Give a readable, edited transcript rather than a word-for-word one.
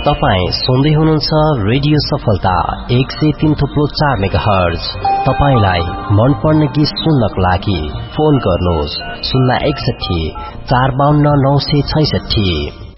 तपाईं सुन्दै हुनुहुन्छ रेडियो सफलता 103.4 मेगाहर्ज। तपाईंलाई मन पर्ने गीत सुन्नको लागि फोन गर्नुहोस् 061 452 966।